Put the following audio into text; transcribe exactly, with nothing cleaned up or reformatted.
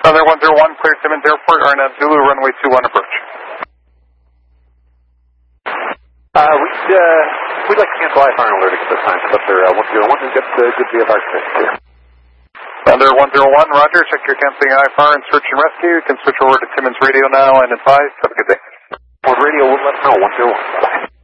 Thunder one zero one, clear Timmins Airport, R N F Zulu, runway two one approach. Uh, we'd, uh, we'd like to cancel I F R alerting at this time. Thunder uh, one zero one and get uh, good V F R clear. Thunder one zero one, roger. Check your canceling I F R and search and rescue. You can switch over to Timmins Radio now and advise. Have a good day. Ford Radio will let us know, one zero one. Bye.